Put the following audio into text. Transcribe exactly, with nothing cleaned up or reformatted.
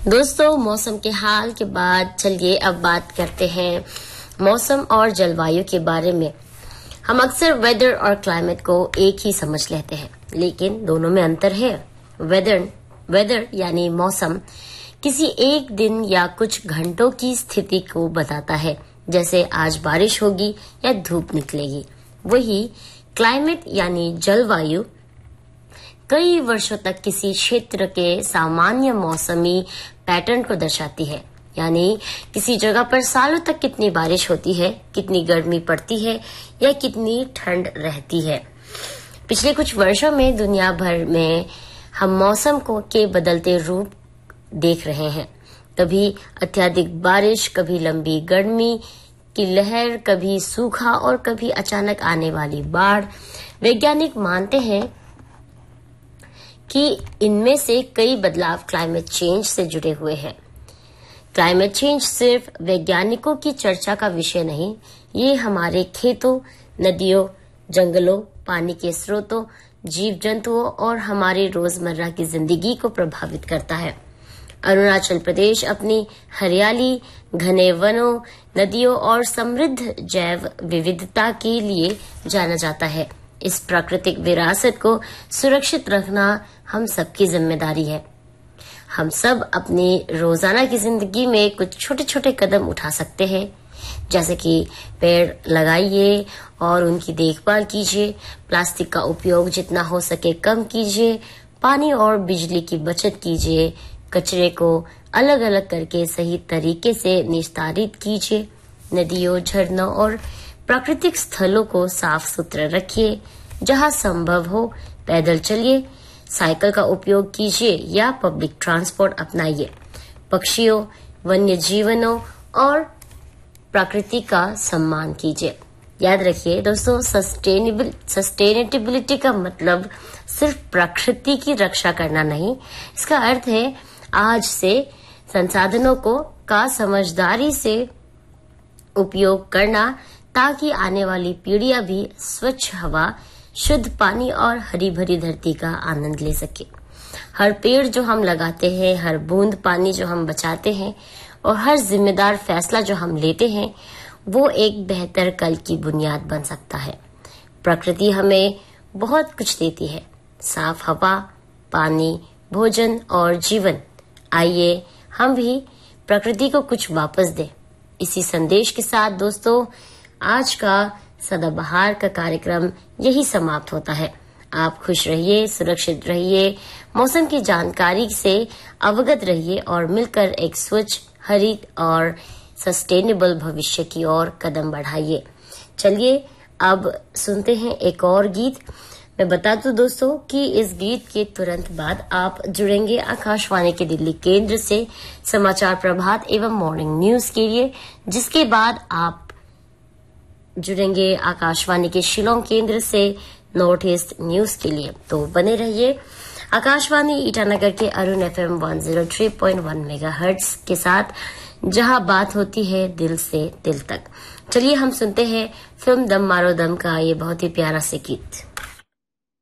दोस्तों, मौसम के हाल के बाद चलिए अब बात करते हैं मौसम और जलवायु के बारे में। हम अक्सर वेदर और क्लाइमेट को एक ही समझ लेते हैं, लेकिन दोनों में अंतर है। वेदर वेदर यानी मौसम किसी एक दिन या कुछ घंटों की स्थिति को बताता है, जैसे आज बारिश होगी या धूप निकलेगी। वही क्लाइमेट यानी जलवायु कई वर्षों तक किसी क्षेत्र के सामान्य मौसमी पैटर्न को दर्शाती है, यानी किसी जगह पर सालों तक कितनी बारिश होती है, कितनी गर्मी पड़ती है या कितनी ठंड रहती है। पिछले कुछ वर्षों में दुनिया भर में हम मौसम को के बदलते रूप देख रहे हैं। कभी अत्यधिक बारिश, कभी लंबी गर्मी की लहर, कभी सूखा और कभी अचानक आने वाली बाढ़। वैज्ञानिक मानते हैं कि इनमें से कई बदलाव क्लाइमेट चेंज से जुड़े हुए हैं। क्लाइमेट चेंज सिर्फ वैज्ञानिकों की चर्चा का विषय नहीं, ये हमारे खेतों, नदियों, जंगलों, पानी के स्रोतों, जीव जंतुओं और हमारी रोजमर्रा की जिंदगी को प्रभावित करता है। अरुणाचल प्रदेश अपनी हरियाली, घने वनों, नदियों और समृद्ध जैव विविधता के लिए जाना जाता है। इस प्राकृतिक विरासत को सुरक्षित रखना हम सबकी जिम्मेदारी है। हम सब अपनी रोजाना की जिंदगी में कुछ छोटे छोटे कदम उठा सकते हैं, जैसे कि पेड़ लगाइए और उनकी देखभाल कीजिए, प्लास्टिक का उपयोग जितना हो सके कम कीजिए, पानी और बिजली की बचत कीजिए, कचरे को अलग अलग करके सही तरीके से निस्तारित कीजिए, नदियों, झरनों और प्राकृतिक स्थलों को साफ सुथरा रखिए, जहां संभव हो पैदल चलिए, साइकिल का उपयोग कीजिए या पब्लिक ट्रांसपोर्ट अपनाइए। पक्षियों, वन्य जीवनों और प्रकृति का सम्मान कीजिए। याद रखिए दोस्तों, सस्टेनेबल सस्टेनेबिलिटी का मतलब सिर्फ प्रकृति की रक्षा करना नहीं, इसका अर्थ है आज से संसाधनों को का समझदारी से उपयोग करना, ताकि आने वाली पीढ़ियां भी स्वच्छ हवा, शुद्ध पानी और हरी भरी धरती का आनंद ले सके। हर पेड़ जो हम लगाते हैं, हर बूंद पानी जो हम बचाते हैं और हर जिम्मेदार फैसला जो हम लेते हैं, वो एक बेहतर कल की बुनियाद बन सकता है। प्रकृति हमें बहुत कुछ देती है, साफ हवा, पानी, भोजन और जीवन। आइए हम भी प्रकृति को कुछ वापस दें। इसी संदेश के साथ दोस्तों, आज का सदाबहार का कार्यक्रम यही समाप्त होता है। आप खुश रहिए, सुरक्षित रहिए, मौसम की जानकारी से अवगत रहिए और मिलकर एक स्वच्छ, हरित और सस्टेनेबल भविष्य की ओर कदम बढ़ाइए। चलिए अब सुनते हैं एक और गीत। मैं बता दूं दोस्तों कि इस गीत के तुरंत बाद आप जुड़ेंगे आकाशवाणी के दिल्ली केंद्र से समाचार प्रभात एवं मॉर्निंग न्यूज के लिए, जिसके बाद आप जुड़ेंगे आकाशवाणी के शिलोंग केंद्र से नॉर्थ ईस्ट न्यूज के लिए। तो बने रहिए आकाशवाणी ईटानगर के Arun FM one zero three point one megahertz के साथ, जहां बात होती है दिल से दिल तक। चलिए हम सुनते हैं फिल्म दम मारो दम का ये बहुत ही प्यारा से गीत।